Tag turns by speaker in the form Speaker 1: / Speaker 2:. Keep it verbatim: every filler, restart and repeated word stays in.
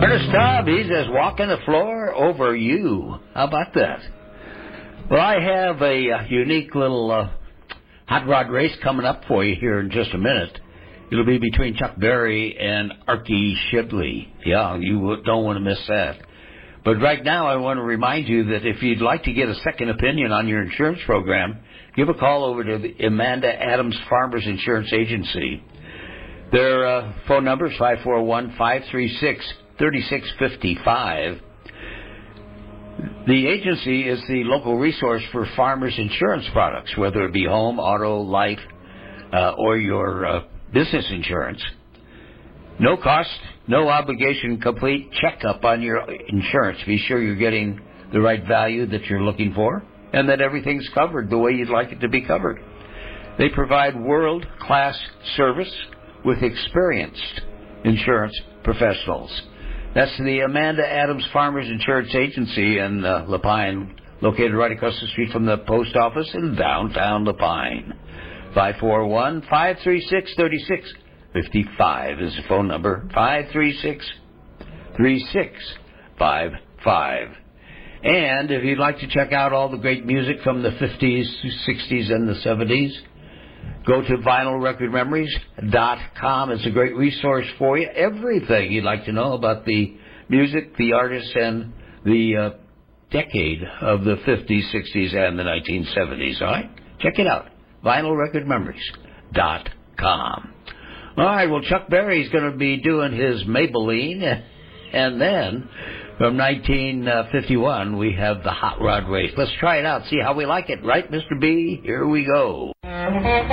Speaker 1: Ernest Tubb, he's just walking the floor over you. How about that? Well, I have a, uh unique little uh, hot rod race coming up for you here in just a minute. It'll be between Chuck Berry and Archie Shibley. Yeah, you don't want to miss that. But right now, I want to remind you that if you'd like to get a second opinion on your insurance program, give a call over to the Amanda Adams Farmers Insurance Agency. Their uh, phone number is five four one, five three six, three six five five. The agency is the local resource for farmers' insurance products, whether it be home, auto, life, uh, or your uh, business insurance. No cost, no obligation, complete checkup on your insurance. Be sure you're getting the right value that you're looking for and that everything's covered the way you'd like it to be covered. They provide world-class service with experienced insurance professionals. That's the Amanda Adams Farmers Insurance Agency in uh, La Pine, located right across the street from the post office in downtown La Pine. five four one, five three six, three six five five is the phone number, five three six, three six five five. And if you'd like to check out all the great music from the fifties, sixties, and the seventies, go to vinyl record memories dot com. It's a great resource for you. Everything you'd like to know about the music, the artists, and the uh, decade of the fifties, sixties, and the nineteen seventies. All right? Check it out. vinyl record memories dot com. All right, well, Chuck Berry's going to be doing his Maybelline. And then, from nineteen fifty-one, we have the Hot Rod Race. Let's try it out, see how we like it. Right, Mister B? Here we go.